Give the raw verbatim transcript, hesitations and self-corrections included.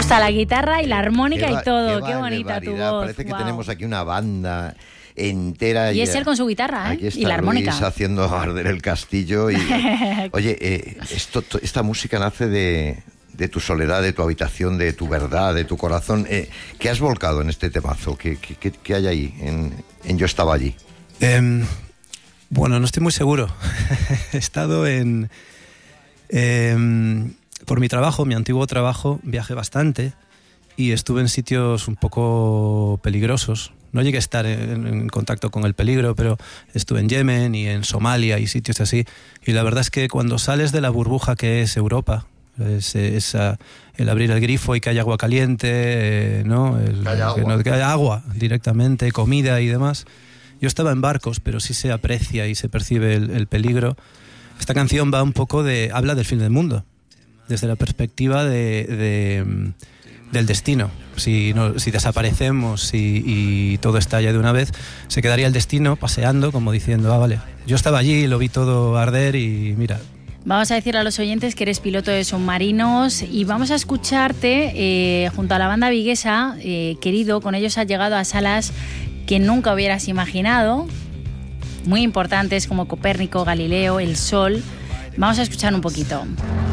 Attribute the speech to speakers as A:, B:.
A: gusta la guitarra y la armónica
B: qué
A: y todo.
B: Qué,
A: qué bonita tu voz.
B: Parece que
A: wow.
B: tenemos aquí una banda entera.
A: Y es él con su guitarra, ¿eh?
B: Aquí está
A: y la armónica.
B: Luis haciendo arder el castillo. Y, oye, eh, esto, esta música nace de, de tu soledad, de tu habitación, de tu verdad, de tu corazón. Eh, ¿Qué has volcado en este temazo? ¿Qué, qué, qué, qué hay ahí en, en Yo estaba allí?
C: Eh, bueno, no estoy muy seguro. He estado en... Eh, por mi trabajo, mi antiguo trabajo, viajé bastante y estuve en sitios un poco peligrosos. No llegué a estar en, en contacto con el peligro, pero estuve en Yemen y en Somalia y sitios así. Y la verdad es que cuando sales de la burbuja que es Europa, es, es a, el abrir el grifo y que haya agua caliente, eh, ¿no? El,
B: que haya agua.
C: Que, no, que haya agua directamente, comida y demás. Yo estaba en barcos, pero sí se aprecia y se percibe el, el peligro. Esta canción va un poco de... habla del fin del mundo, desde la perspectiva de, de, del destino. Si, no, si desaparecemos si, y todo estalla de una vez, se quedaría el destino paseando, como diciendo, ah, vale, yo estaba allí, lo vi todo arder y mira...
A: Vamos a decirle a los oyentes que eres piloto de submarinos y vamos a escucharte eh, junto a la banda viguesa, eh, querido, con ellos has llegado a salas que nunca hubieras imaginado, muy importantes como Copérnico, Galileo, El Sol. Vamos a escuchar un poquito.